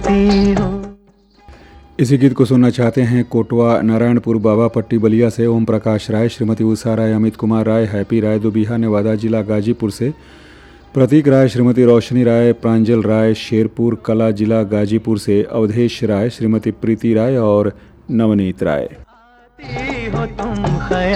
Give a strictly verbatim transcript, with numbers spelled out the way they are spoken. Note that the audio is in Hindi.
आती हो। इसी गीत को सुनना चाहते हैं कोटवा नारायणपुर बाबा पट्टी बलिया से ओम प्रकाश राय, श्रीमती उषा राय, अमित कुमार राय, हैप्पी राय दुबिहा नेवादा जिला गाजीपुर से, प्रतीक राय, श्रीमती रोशनी राय, प्रांजल राय, शेरपुर कला जिला गाजीपुर से, अवधेश राय, श्रीमती प्रीति राय और नवनीत राय।